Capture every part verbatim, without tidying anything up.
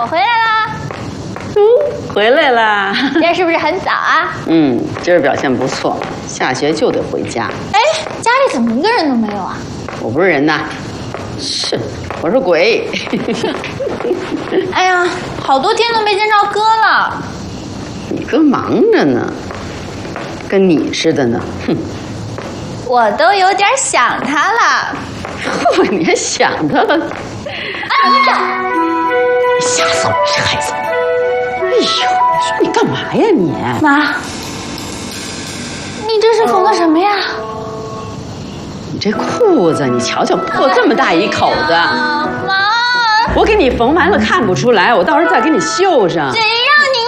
我回来啦。 嗯，回来啦。 今天是不是很早啊？ 嗯，今儿表现不错，下学就得回家。 哎，家里怎么一个人都没有啊？ 我不是人呐，是，我是鬼。 哎呀，好多天都没见着哥了。 你哥忙着呢，跟你似的呢。哼， 我都有点想他了。 呵，你还想他了？ 哎呀！ 吓死我这孩子！哎呦，说你干嘛呀你？ 妈，你这是缝的什么呀？ 你这裤子，你瞧瞧，破这么大一口子。 妈， 我给你缝完了看不出来，我到时候再给你绣上。 谁让您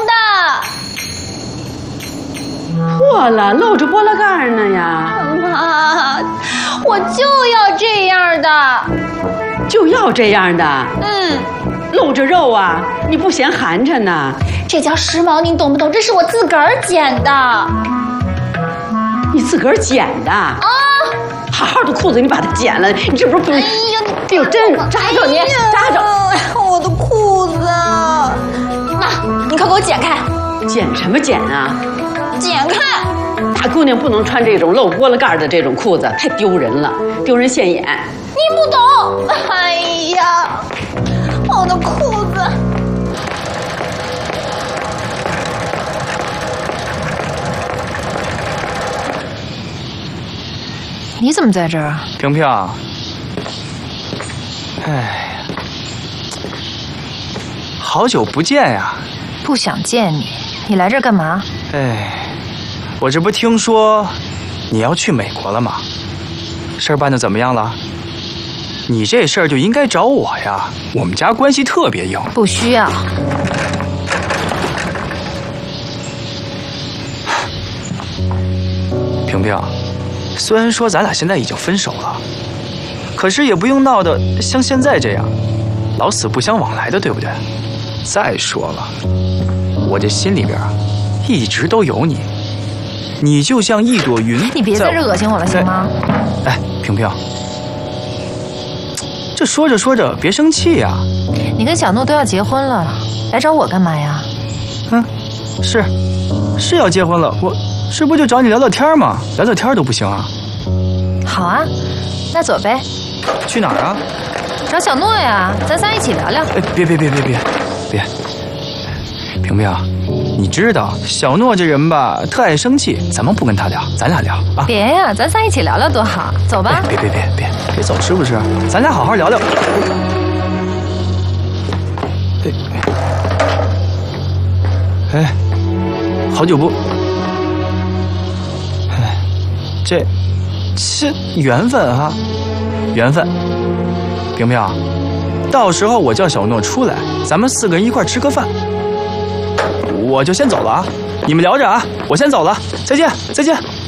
缝的？ 破了，露着波拉盖呢呀！ 妈，我就要这样的， 就要这样的。 嗯， 露着肉啊，你不嫌寒碜呢？ 这叫时髦，您懂不懂？这是我自个儿剪的。 你自个儿剪的啊？好好的裤子你把它剪了，你这不是不？哎呀， 哎呦，真扎着你，扎着我的裤子。妈，你快给我剪开！ 剪什么剪啊？ 剪开！ 大姑娘不能穿这种露波拉盖的这种裤子，太丢人了，丢人现眼。 你不懂。哎呀，我的裤子。 你怎么在这儿啊？ 萍萍，哎，好久不见呀！ 不想见你，你来这儿干嘛？ 哎，我这不听说你要去美国了吗？事儿办得怎么样了？你这事儿就应该找我呀，我们家关系特别硬。 不需要。 萍萍，虽然说咱俩现在已经分手了，可是也不用闹得像现在这样，老死不相往来的，对不对？再说了，我这心里边啊，一直都有你，你就像一朵云。 你别在这恶心我了，行吗？ 哎，萍萍，这说着说着别生气呀。 你跟小诺都要结婚了，来找我干嘛呀？ 嗯，是，是要结婚了，我这不就找你聊聊天吗？聊聊天都不行啊？ 好啊，那走呗。 去哪儿啊？ 找小诺呀，咱仨一起聊聊。 哎，别别别别别别！萍萍，你知道小诺这人吧，特爱生气，咱们不跟他聊，咱俩聊啊。 别呀，咱仨一起聊聊多好，走吧。 哎、别别别别别走，是不是？咱俩好好聊聊。哎哎，好久不。哎，这这缘分啊，缘分。萍萍，到时候我叫小诺出来，咱们四个人一块吃个饭。我就先走了啊，你们聊着啊，我先走了，再见再见。